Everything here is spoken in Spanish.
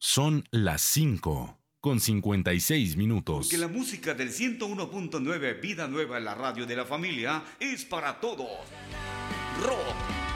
Son las 5:56. Porque la música del 101.9 Vida Nueva en la radio de la familia es para todos. Rock,